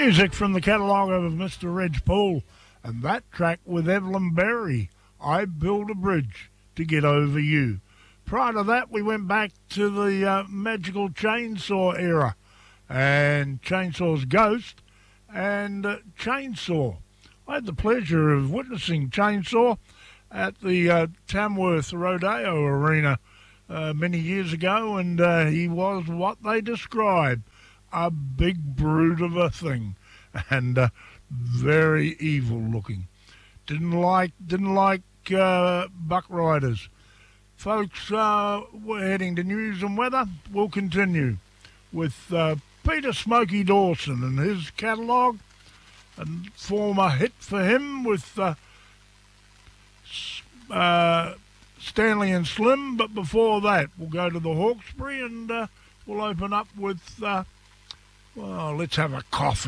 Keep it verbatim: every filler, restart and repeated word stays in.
Music from the catalogue of Mister Reg Paul, and that track with Evelyn Berry, I Build a Bridge to Get Over You. Prior to that, we went back to the uh, Magical Chainsaw era, and Chainsaw's Ghost and uh, Chainsaw. I had the pleasure of witnessing Chainsaw at the uh, Tamworth Rodeo Arena uh, many years ago, and uh, he was what they describe, a big brute of a thing, and uh, very evil looking. Didn't like didn't like uh, buck riders. Folks, uh, we're heading to news and weather. We'll continue with uh, Peter Smokey Dawson and his catalogue, a former hit for him with uh, uh, Stanley and Slim. But before that, we'll go to the Hawkesbury and uh, we'll open up with, uh, well, let's have a coffee.